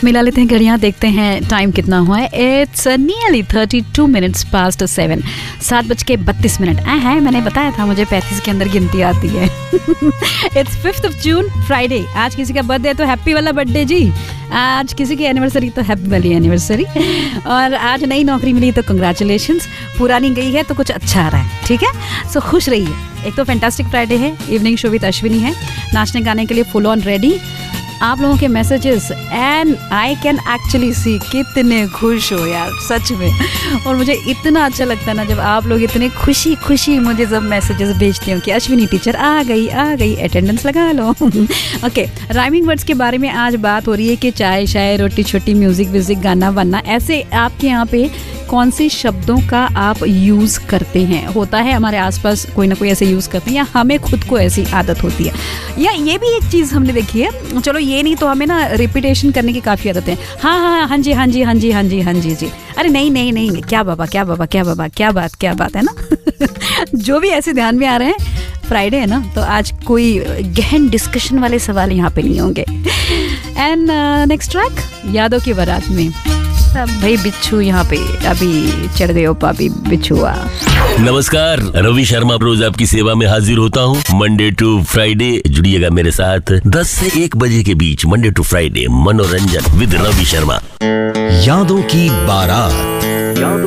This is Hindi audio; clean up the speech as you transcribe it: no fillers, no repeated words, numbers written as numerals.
मिला लेते हैं घड़ियाँ, देखते हैं टाइम कितना हुआ है। It's nearly 32 minutes past 7, 7:32। है मैंने बताया था मुझे 35 के अंदर गिनती आती है। It's 5th of June, Friday. आज किसी का बर्थडे है तो हैप्पी वाला बर्थडे जी। आज किसी की एनिवर्सरी तो हैप्पी वाली एनिवर्सरी। और आज नई नौकरी मिली तो कंग्रेचुलेशंस। पुरानी गई है तो कुछ अच्छा आ रहा है, ठीक है। सो खुश रहिए। एक तो फैंटास्टिक फ्राइडे है, इवनिंग शो विद अश्विनी है, नाचने गाने के लिए फुल ऑन रेडी। आप लोगों के messages and I can actually see कितने खुश हो यार, सच में। और मुझे इतना अच्छा लगता है ना जब आप लोग इतने खुशी खुशी मुझे जब मैसेजेस भेजते हो कि अश्विनी टीचर आ गई, अटेंडेंस लगा लो। ओके, राइमिंग वर्ड्स के बारे में आज बात हो रही है कि चाय शाय रोटी छोटी, म्यूजिक व्यूजिक, गाना वाना, ऐसे आपके यहाँ पे कौन से शब्दों का आप यूज़ करते हैं। होता है हमारे आसपास कोई ना कोई ऐसे यूज़ करते हैं, या हमें खुद को ऐसी आदत होती है। या ये भी एक चीज़ हमने देखी है, चलो ये नहीं तो हमें ना रिपीटेशन करने की काफ़ी आदत है। हाँ जी हाँ जी हाँ जी हाँ जी हाँ जी जी, अरे नहीं, क्या बाबा क्या बाबा क्या बाबा, क्या बात है ना। जो भी ऐसे ध्यान में आ रहे हैं, फ्राइडे है ना तो आज कोई गहन डिस्कशन वाले सवाल यहाँ पे नहीं होंगे। एंड नेक्स्ट ट्रैक यादों की बारात में भाई बिच्छू यहाँ पे अभी चढ़ गए ओ पापी बिच्छुआ। नमस्कार, रवि शर्मा रोज आपकी सेवा में हाजिर होता हूँ। मंडे टू फ्राइडे जुड़िएगा मेरे साथ 10 से 1 बजे के बीच। मंडे टू फ्राइडे मनोरंजन विद रवि शर्मा। यादों की बारात।